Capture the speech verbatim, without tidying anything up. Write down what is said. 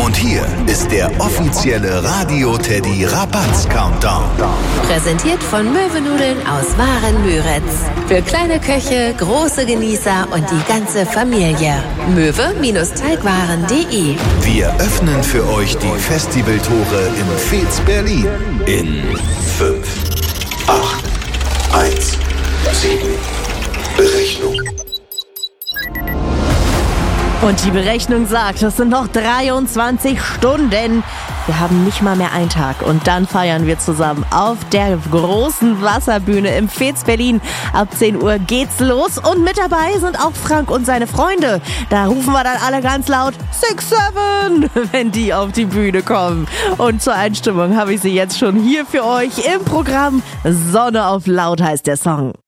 Und hier ist der offizielle Radio Teddy Rabatz Countdown. Präsentiert von Möwennudeln aus Waren-Müritz. Für kleine Köche, große Genießer und die ganze Familie. möwe-teigwaren punkt de. Wir öffnen für euch die Festivaltore im Fez Berlin. In fünf, acht, eins, sieben. Berechnung. Und die Berechnung sagt, es sind noch dreiundzwanzig Stunden. Wir haben nicht mal mehr einen Tag. Und dann feiern wir zusammen auf der großen Wasserbühne im Fez Berlin. Ab zehn Uhr geht's los. Und mit dabei sind auch Frank und seine Freunde. Da rufen wir dann alle ganz laut six seven, wenn die auf die Bühne kommen. Und zur Einstimmung habe ich sie jetzt schon hier für euch im Programm. Sonne auf Laut heißt der Song.